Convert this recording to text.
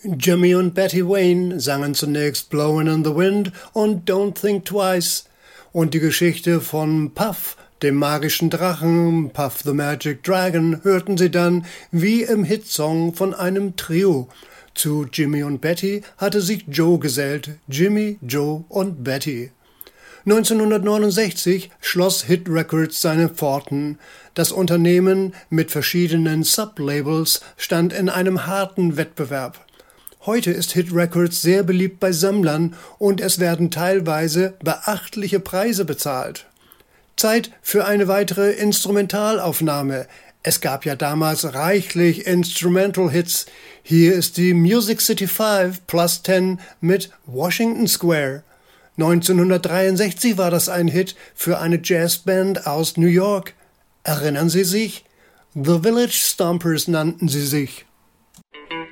Jimmy und Betty Wayne sangen zunächst Blowin' in the Wind und Don't Think Twice. Und die Geschichte von Puff, dem magischen Drachen, Puff the Magic Dragon, hörten sie dann wie im Hitsong von einem Trio. Zu Jimmy und Betty hatte sich Joe gesellt, Jimmy, Joe und Betty. 1969 schloss Hit Records seine Pforten. Das Unternehmen mit verschiedenen Sublabels stand in einem harten Wettbewerb. Heute ist Hit Records sehr beliebt bei Sammlern und es werden teilweise beachtliche Preise bezahlt. Zeit für eine weitere Instrumentalaufnahme. Es gab ja damals reichlich Instrumental Hits. Hier ist die Music City 5 plus 10 mit Washington Square. 1963 war das ein Hit für eine Jazzband aus New York. Erinnern Sie sich? The Village Stompers nannten sie sich.